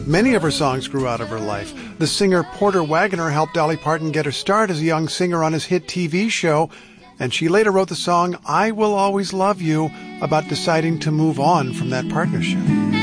Many of her songs grew out of her life. The singer Porter Wagoner helped Dolly Parton get her start as a young singer on his hit TV show, and she later wrote the song I Will Always Love You about deciding to move on from that partnership.